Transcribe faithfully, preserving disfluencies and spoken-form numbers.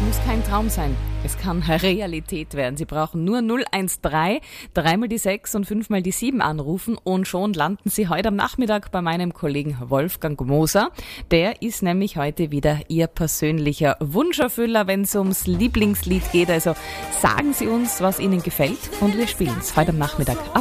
muss kein Traum sein. Es kann Realität werden. Sie brauchen nur null eins drei, dreimal die sechs und fünfmal die sieben anrufen und schon landen Sie heute am Nachmittag bei meinem Kollegen Wolfgang Moser. Der ist nämlich heute wieder Ihr persönlicher Wunscherfüller, wenn es ums Lieblingslied geht. Also sagen Sie uns, was Ihnen gefällt und wir spielen es heute am Nachmittag ab